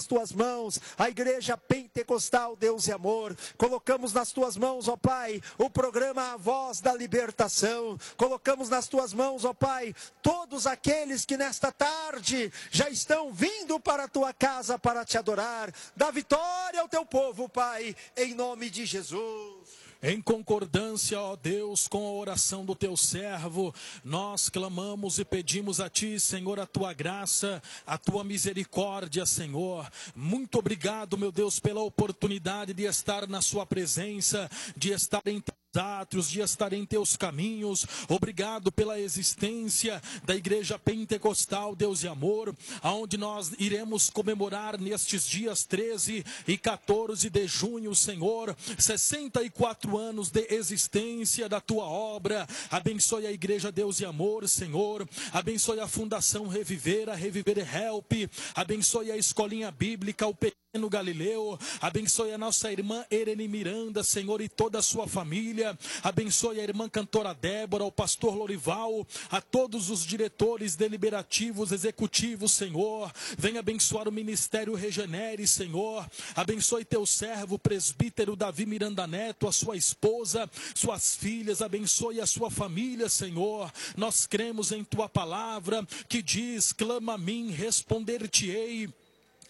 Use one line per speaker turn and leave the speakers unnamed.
tuas mãos, a igreja pentecostal Deus e Amor, colocamos nas tuas mãos, ó Pai, o programa A Voz da Libertação, colocamos nas tuas mãos, ó Pai, todos aqueles que nesta tarde já estão vindo para a tua casa para te adorar, dá vitória ao teu povo, Pai, em nome de Jesus.
Em concordância, ó Deus, com a oração do teu servo, nós clamamos e pedimos a ti, Senhor, a tua graça, a tua misericórdia, Senhor. Muito obrigado, meu Deus, pela oportunidade de estar na sua presença, de estar em átrios, de estar em teus caminhos. Obrigado pela existência da Igreja Pentecostal Deus e Amor, aonde nós iremos comemorar nestes dias 13 e 14 de junho, Senhor, 64 anos de existência da tua obra. Abençoe a Igreja Deus e Amor, Senhor. Abençoe a Fundação Reviver, a Reviver Help. Abençoe a Escolinha Bíblica, o no Galileu. Abençoe a nossa irmã Erene Miranda, Senhor, e toda a sua família. Abençoe a irmã cantora Débora, o pastor Lorival, a todos os diretores deliberativos, executivos, Senhor. Venha abençoar o Ministério Regenere, Senhor. Abençoe teu servo, presbítero Davi Miranda Neto, a sua esposa, suas filhas. Abençoe a sua família, Senhor. Nós cremos em tua palavra que diz: clama a mim, responder-te-ei